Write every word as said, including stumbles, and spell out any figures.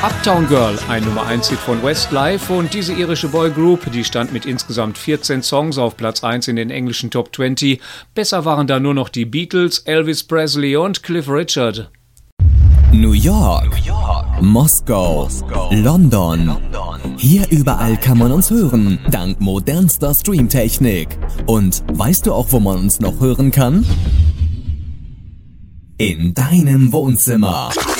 Uptown Girl, ein Nummer eins Hit von Westlife, und diese irische Boygroup, die stand mit insgesamt vierzehn Songs auf Platz eins in den englischen Top zwanzig. Besser waren da nur noch die Beatles, Elvis Presley und Cliff Richard. New York, New York, Moskau, Moskau, London. London. Hier überall kann man uns hören, dank modernster Streamtechnik. Und weißt du auch, wo man uns noch hören kann? In deinem Wohnzimmer.